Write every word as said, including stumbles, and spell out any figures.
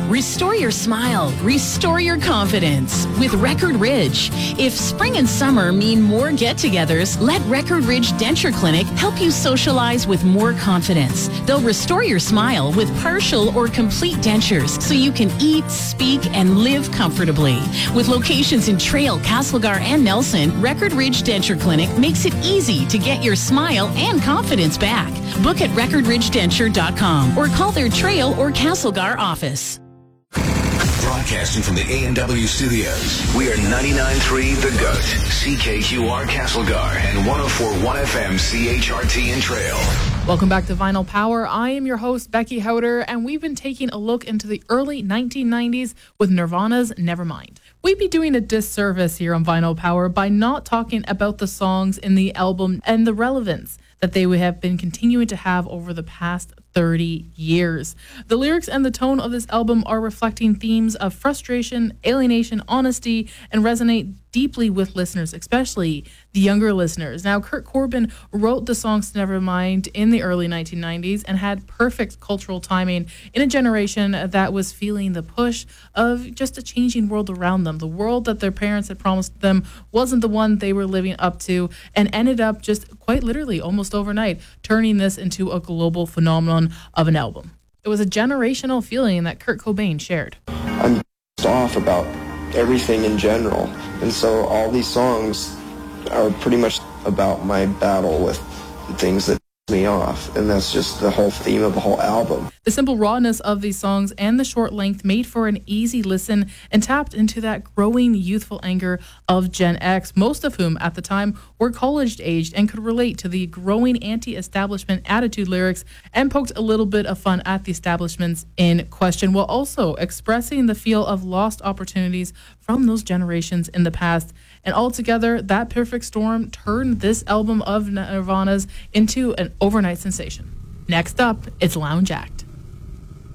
Restore your smile. Restore your confidence with Record Ridge. If spring and summer mean more get-togethers, let Record Ridge Denture Clinic help you socialize with more confidence. They'll restore your smile with partial or complete dentures so you can eat, speak, and live comfortably. With locations in Trail, Castlegar, and Nelson, Record Ridge Denture Clinic makes it easy to get your smile and confidence back. Book at record ridge denture dot com or call their Trail or Castlegar office. Broadcasting from the A and W studios, we are ninety-nine point three The Goat, C K Q R Castlegar, and one oh four point one F M C H R T in Trail. Welcome back to Vinyl Power. I am your host, Becky Howder, and we've been taking a look into the early nineteen nineties with Nirvana's Nevermind. We'd be doing a disservice here on Vinyl Power by not talking about the songs in the album and the relevance that they would have been continuing to have over the past thirty years. The lyrics and the tone of this album are reflecting themes of frustration, alienation, honesty, and resonate deeply with listeners, especially the younger listeners. Now, Kurt Cobain wrote the songs Nevermind in the early nineteen nineties and had perfect cultural timing in a generation that was feeling the push of just a changing world around them. The world that their parents had promised them wasn't the one they were living up to, and ended up just quite literally almost overnight turning this into a global phenomenon of an album. It was a generational feeling that Kurt Cobain shared. I'm off about everything in general, and so all these songs are pretty much about my battle with the things that me off, and that's just the whole theme of the whole album. The simple rawness of these songs and the short length made for an easy listen and tapped into that growing youthful anger of Gen X, most of whom at the time were college-aged and could relate to the growing anti-establishment attitude lyrics and poked a little bit of fun at the establishments in question, while also expressing the feel of lost opportunities from those generations in the past. And altogether, that perfect storm turned this album of Nirvana's into an overnight sensation. Next up, it's Lounge Act.